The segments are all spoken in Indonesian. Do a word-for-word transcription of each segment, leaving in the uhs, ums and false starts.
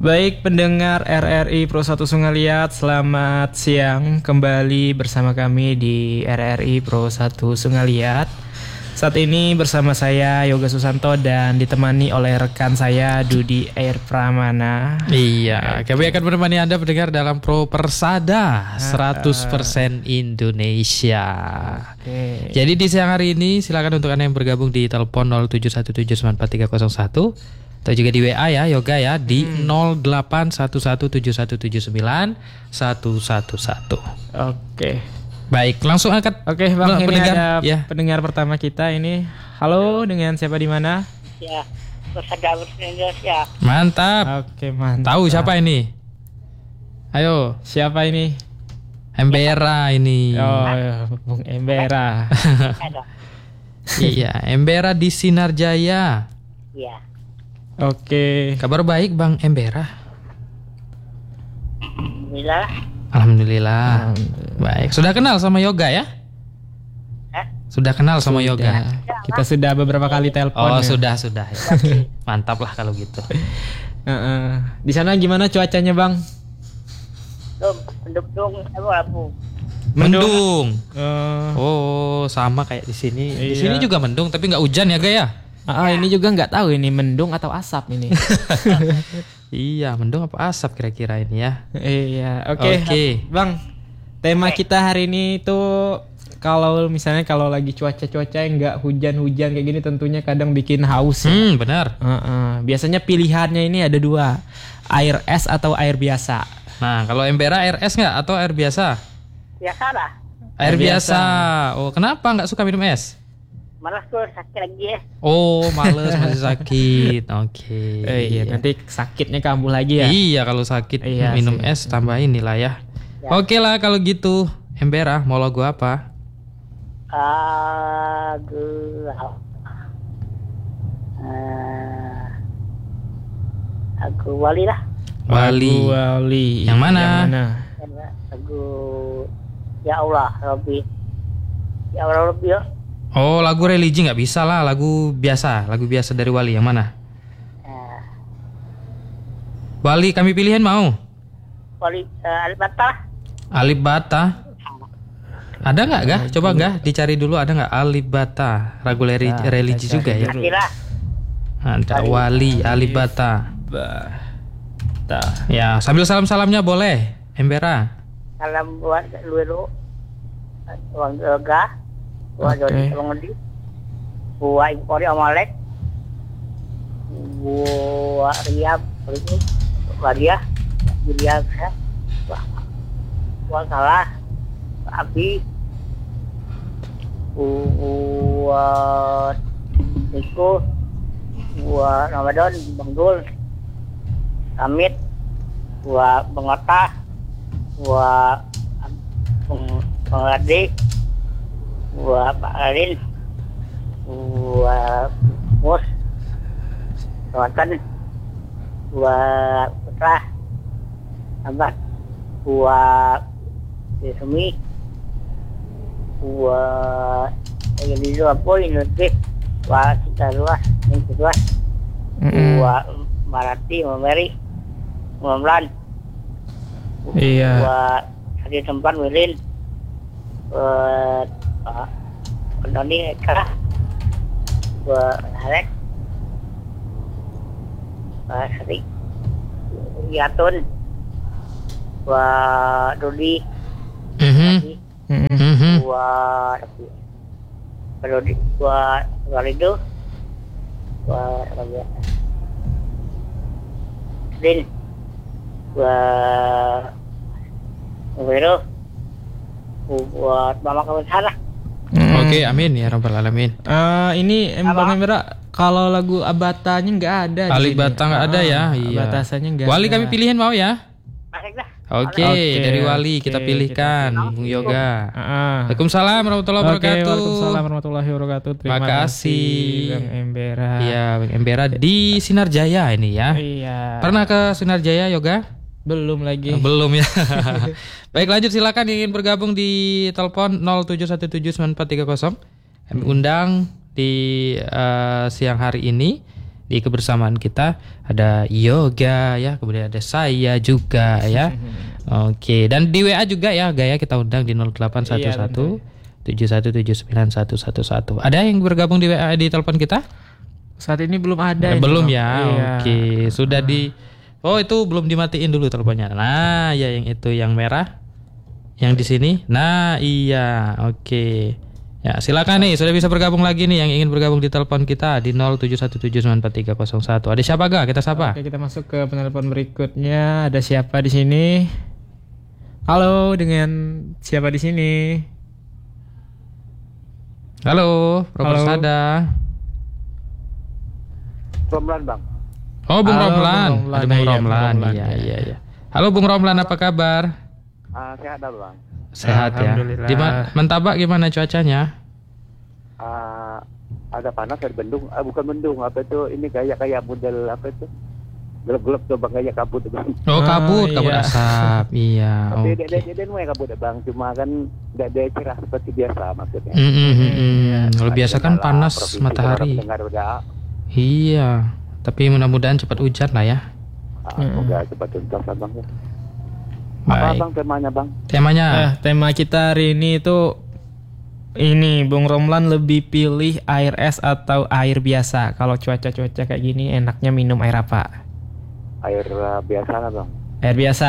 Baik pendengar R R I Pro satu Sungaliat, selamat siang kembali bersama kami di R R I Pro satu Sungaliat. Saat ini bersama saya Yoga Susanto dan ditemani oleh rekan saya Dudi Air Pramana. Iya, kami akan menemani Anda pendengar dalam Pro Persada seratus persen Indonesia. Oke. Jadi di siang hari ini silakan untuk Anda yang bergabung di telepon nol tujuh satu tujuh sembilan empat tiga nol satu atau juga di W A ya Yoga ya di hmm. nol delapan satu satu tujuh satu tujuh sembilan satu satu satu. Oke. Baik, langsung angkat. Oke, Bang, ini pendengar. ada Ya. pendengar pertama kita ini. Halo, dengan siapa di mana? Ya, Persada Indonesia. Mantap. Oke, mantap. Tahu siapa ini? Ayo, Siapa ini? Embera ini. Oh, Bung Embera. Ada. Iya, Embera di Sinar Jaya. Iya. Oke. Kabar baik Bang Embera. Alhamdulillah. Alhamdulillah. Baik, sudah kenal sama Yoga ya? Hah? Sudah kenal sama Sudah. Yoga. Kita sudah beberapa kali telepon. Oh, ya. sudah, sudah. Mantap lah kalau gitu. Heeh. Di sana gimana cuacanya, Bang? Dum, mendung, apa apa? Mendung. Eh, Oh, sama kayak di sini. Di Iya. sini juga mendung tapi nggak hujan ya, Ga ya? ah, ini juga nggak tahu ini mendung atau asap ini. Iya, mendung apa asap kira-kira ini ya? Iya, oke. Oke. Bang, tema kita hari ini tuh kalau misalnya kalau lagi cuaca-cuaca yang nggak hujan-hujan kayak gini tentunya kadang bikin haus ya. Hmm, benar. Heeh. Biasanya pilihannya ini ada dua, air es atau air biasa. Nah, kalau Embera air es nggak atau air biasa? Biasa lah. Air Air biasa. biasa. Oh, kenapa nggak suka minum es? Malas tuh sakit lagi ya. Oh, males masih sakit. Oke. Eh, iya, nanti sakitnya kambuh lagi ya. Iya, kalau sakit Iya minum sih. es tambahin inilah ya. Ya. Oke lah kalau gitu. Embera, mau lagu apa? Lagu uh, lagu Wali lah. Wali. Lagu Wali. Yang mana? Lagu Ya Allah Rabbi. Ya Allah Rabbi ya. Oh, lagu religi nggak bisa lah, lagu biasa, lagu biasa dari Wali yang mana? Uh, Wali kami pilihan mau. Wali uh, Alif Bata. Alif Bata. Ada nggak Gah? Coba Gah dicari dulu ada nggak Alif Bata, lagu religi, Nah, religi kita juga cari ya. dulu. Nantilah. Ada Wali Alif Bata. Bata. Ya, sambil salam-salamnya boleh, Embera. Salam buat Luero. Uang Yoga. Buat Oke. Jody Pengendi. Buat Impori Amalek. Buat Riab. Buat dia. Julia. Buat Salah. Abi. Buat Niko. Buat Ramadan. Bang Dul. Amit. Buat Bengota. Buat Bang Lade. Buat Pak Alin. Buat Mus. Rawatan. Buat Putra. Abad. Buat Sumi. Buat yang di luar pun ini lebih. Buat kita luas. Yang kedua. Mm-mm. Buat Marati, Mameri. Mamlan. Iya. Buat Hadi Tempat Wilin. Buat Pak Doni Eka. Buat Halek. Buat Sri Yatun. Buat Dodi. Mhm. Mm-mm. Mhm. Buat Buat Dodi. Buat Walido. Buat Buat Din. Buat Wiro. Buat Mama kamu sana. Mm-mm. Oke, amin ya rabbal alamin. Eh, ini em, Bang Embera, kalau lagu Abatanya nggak ada. di Alif sini. Bata nggak ada ya? Ah, Iya. Abatasanya nggak Wali ada. kami pilihan mau ya? Masih dah. Oke, Oke, dari Wali kita oke, pilihkan kita Bung Yoga. Ah. Waalaikumsalam warahmatullahi Oke, wabarakatuh. waalaikumsalam warahmatullahi wabarakatuh. Terima Makasih. kasih Bang Embera. Iya, Bang Embera di Sinar Jaya ini ya. Iya. Pernah ke Sinar Jaya Yoga? Belum lagi. Oh, belum ya. Baik, lanjut silakan yang ingin bergabung di telepon nol tujuh satu tujuh sembilan empat tiga nol. Kami undang di uh, siang hari ini di kebersamaan kita ada Yoga ya, kemudian ada saya juga ya. Oke, dan di W A juga ya Gaya, kita undang di nol delapan satu satu tujuh satu tujuh sembilan satu satu satu. Ada yang bergabung di W A di telepon kita? Saat ini belum ada. Ya, ini, belum Bang. ya. Iya. Oke, sudah di Oh, itu belum dimatiin dulu teleponnya. Nah, ya yang itu yang merah. Yang di sini. Nah, iya. Oke. Ya, silakan nih, sudah bisa bergabung lagi nih yang ingin bergabung di telepon kita di nol tujuh satu tujuh sembilan empat tiga nol satu. Ada siapa gak? Kita sapa. Oke, kita masuk ke penelpon berikutnya. Ada siapa di sini? Halo, dengan siapa di sini? Halo, Pro Halo. Persada. Romlan bang. Oh, Bung Halo, Romlan. Bung Romlan. Ada Bung Iya, Bung Romlan. Romlan. Iya, iya, iya. Halo Bung Romlan, apa kabar? Uh, sehat dah bang. Sehat ya. Alhamdulillah. Di Ma- Mentabak gimana cuacanya? Uh, ada panas, ada bendung. Ah, bukan bendung, apa itu? Ini kayak kayak model apa itu? Gelap-gelap tuh bang, kayak kabut bang. Oh, Ah, kabut, kabut iya. asap. Iya, Tapi oke. dia dia dia mau kabut bang, cuma kan tidak ada cerah seperti biasa maksudnya. Mm, mm, mm, mm. Kalau Nah, biasa kan kendala panas provinsi matahari. orang dengar udah. Iya, tapi mudah-mudahan cepat hujan lah ya. Ah, semoga cepat tuntas lah bang. Apa Baik. bang temanya bang? Temanya Eh, tema kita hari ini itu ini Bung Romlan lebih pilih air es atau air biasa? Kalau cuaca-cuaca kayak gini enaknya minum air apa? Air uh, biasa lah bang. Air biasa.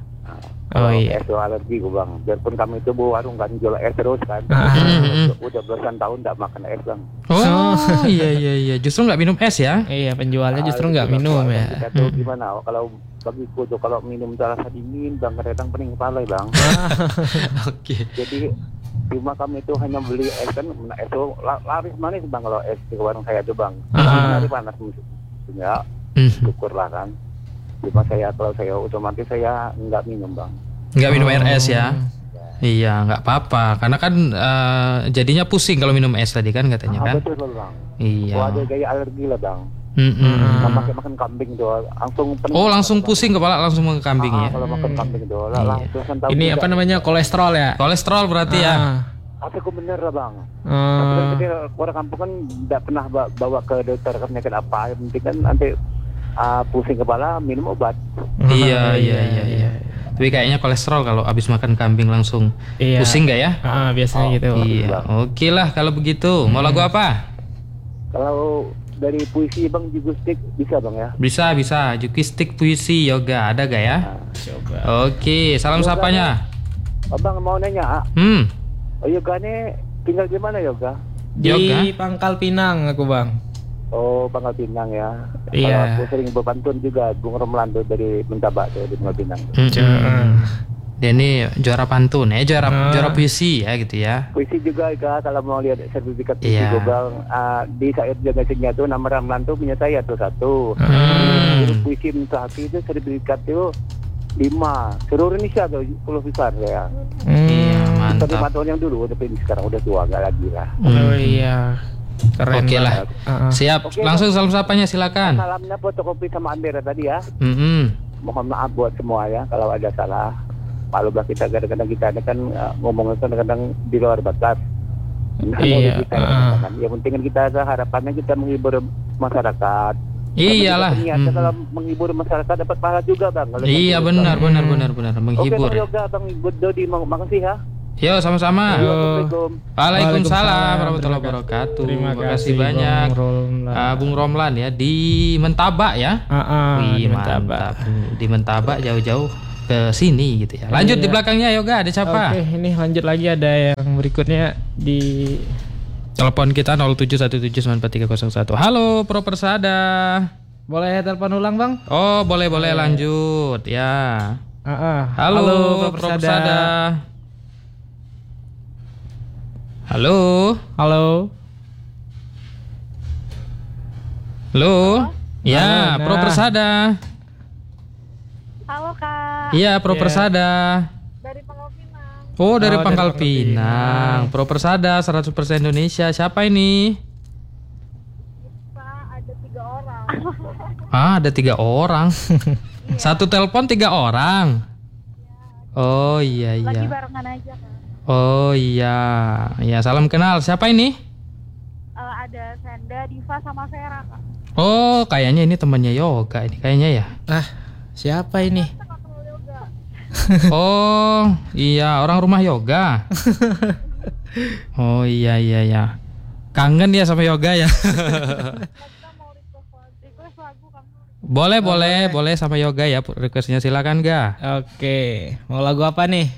Oh Kalau iya. es itu alergi gue bang. Biarpun kami itu bu warung kan jual es terus kan. Ah. udah, udah belasan tahun tidak makan es bang. Oh, iya iya iya, justru nggak minum es ya? Iya, penjualnya justru Ah, nggak itu minum bang. ya. Kita tuh gimana? Kalau bagiku tuh kalau minum rasa dingin bang kadang pening kepala bang. Oke. Jadi cuma kami itu hanya beli es kan, nah, es itu la- laris manis bang kalau es di warung saya tuh bang. Ah. Hari panas ya, Hmm. syukurlah kan. Cuma saya kalau saya otomatis saya nggak minum bang. Nggak minum air es Oh. ya? Iya, nggak apa-apa. Karena kan eh, jadinya pusing kalau minum es tadi kan katanya Ah, kan? betul bang. Iya. Oh, ada gaya alergi lah bang. Mm-mm. Kalau makan makan kambing tuh langsung pening. Oh, langsung pusing kepala, langsung ke kambing Ah, ya? kalau makan kambing tuh lah Iya. langsung tahu Ini juga. apa namanya, kolesterol ya? Kolesterol berarti ya? Ah. Apa aku bener lah bang. Oh. Tapi kan kita orang kampung kan tidak pernah ba- bawa ke dokter kan penyakit apa. Yang penting kan nanti ah, pusing kepala minum obat. Iya, iya, iya, iya. Tapi kayaknya kolesterol kalau habis makan kambing langsung Iya. pusing nggak ya? Ah, biasanya Oh, gitu. Iya, oke lah kalau begitu. Mau lagu apa? Kalau dari puisi bang Jugustik bisa bang ya. Bisa, bisa. Jukistik puisi yoga ada gak ya? Coba. Oke, salam Yoga sapanya. Abang mau nanya, ah, Hmm, oh, yoga ini tinggal di mana yoga? Di Yoga? Pangkal Pinang aku bang. Oh, Pangkal Pinang ya. Iya. Kalau aku sering berpantun juga Bung Romlan tuh dari Mentabak tuh di Pangkal Pinang. hmm. Dia ini juara pantun ya, juara Ah. juara puisi ya gitu ya. Puisi juga Ika, kalau mau lihat sertifikat puisi Iya. global ah, di saat jaga senya tuh nama Ramlan tuh punya saya tuh satu. Hmm. Jadi puisi Minta Hati itu sertifikat itu lima seluruh Indonesia tuh sepuluh besar ya. Iya, Tapi lima mantap. tahun yang dulu tapi sekarang udah tua nggak lagi lah. Oh iya. Keren. Oke banget. lah. Ah, ah. Siap, Oke, langsung salam sapanya silakan. Salamnya fotokopi sama Andera tadi ya. Mm-mm. Mohon maaf buat semua ya kalau ada salah. Maklumlah kita kadang-kadang kita ini kan uh, ngomongnya kadang-kadang di luar batas. Nah, Iya, kita, uh. kan. Yang penting kan kita harapannya kita menghibur masyarakat. Iyalah. Kalau kita niatnya Mhm. kalau menghibur masyarakat dapat pahala juga bang. Kalau Iya menghibur. benar benar benar benar menghibur. Oke bang Yoga, bang Dodi, mak- makasih ya. Yo sama-sama. Yo. Assalamualaikum. Waalaikumsalam warahmatullahi wabarakatuh. Terima Terima kasih kasih banyak. Bung Romlan. Ah, Bung Romlan ya di Mentabak ya. Ah, ah, Wih, di Mentabak. mantap. Di Mentabak jauh-jauh ke sini gitu ya. Lanjut Iya. di belakangnya Yoga ada siapa? Oke, ini lanjut lagi ada yang berikutnya di Telepon kita nol tujuh satu tujuh sembilan empat tiga nol satu. Halo Pro Persada. boleh telepon ulang bang? Oh, boleh-boleh lanjut ya. Ah, ah. Halo, Pro Persada. Halo. Halo. Halo. Ya, Halo, Pro nah. Persada. Halo Kak, Iya, Pro Iya. Persada. dari Pangkal Pinang. Oh, dari Oh, dari Pangkal Pangkal Pinang. Pro Persada seratus persen Indonesia. Siapa ini? Pak, ada tiga orang. Ah, ada tiga orang. Satu telepon tiga orang. Oh iya Lagi iya. barengan aja Kak. Oh iya. Ya, salam kenal. Siapa ini? Eh, ada Senda, Diva, sama Vera Kak. Oh, kayaknya ini temannya Yoga ini kayaknya ya. Ah, siapa ini? Oh, iya orang rumah Yoga. Oh iya iya ya. Kangen ya sama Yoga ya. Boleh boleh boleh sama Yoga ya requestnya silakan ga. Oke, mau lagu apa nih?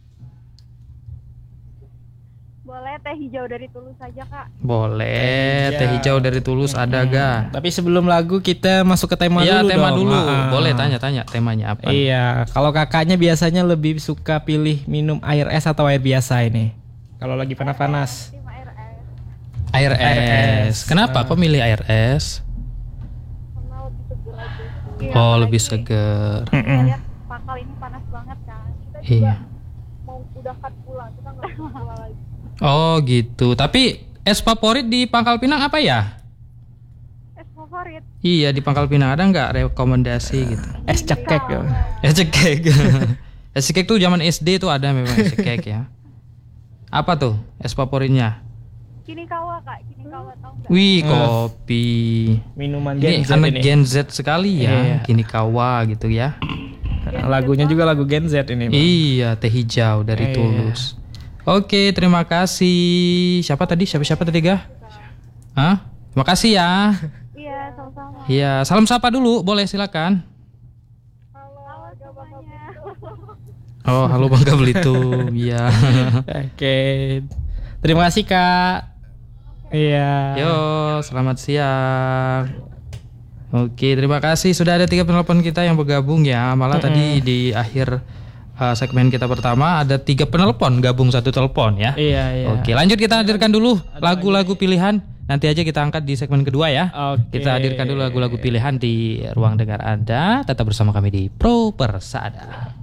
Boleh teh hijau dari Tulus aja kak. Boleh teh hijau dari Tulus ada ga. Tapi sebelum lagu kita masuk ke tema Iya dulu tema dong. dulu. Ah. Boleh tanya-tanya temanya apa? Iya, kalau kakaknya biasanya lebih suka pilih minum air es atau air biasa ini? Kalau lagi panas-panas. Tim air es. Air es. Air es. Kenapa kok milih air es? Karena lebih seger aja. Iya, Oh lebih apalagi seger. kita Mm-mm. lihat pangkal ini panas banget kan. Kita juga Iya. mau udah cut pulang, kita nggak mau pulang lagi. Oh gitu. Tapi es favorit di Pangkal Pinang apa ya? Es favorit. Iya di Pangkal Pinang ada nggak rekomendasi gitu? Es cekek ya. Es cekek. Es cekek tuh zaman S D tuh ada memang es cekek ya. Apa tuh es favoritnya? Kini kawa kak, kini kawa tahu nggak? Wih Eh. kopi. Minuman Gen Ini Z anak ini. Gen Z sekali ya. Iya. Kini kawa gitu ya. Lagunya juga lagu Gen Z ini. Bang. Iya teh hijau dari Iya. Tulus. Oke terima kasih. Siapa tadi? Siapa siapa tadi ga? Hah? Terima kasih ya. Iya, sama-sama. Iya salam sapa dulu boleh silakan. Halo, semuanya. Oh halo Bangka Belitung. Iya. Oke. Terima kasih Kak. Iya. Yo, selamat siang. Oke, terima kasih sudah ada tiga penelpon kita yang bergabung ya. Malah Mm-mm. tadi di akhir uh, segmen kita pertama ada tiga penelpon gabung satu telepon ya. Iya, iya. Oke, lanjut kita hadirkan dulu lagu-lagu pilihan. Nanti aja kita angkat di segmen kedua ya. Oke. Kita hadirkan dulu lagu-lagu pilihan di ruang dengar Anda. Tetap bersama kami di Pro Persada.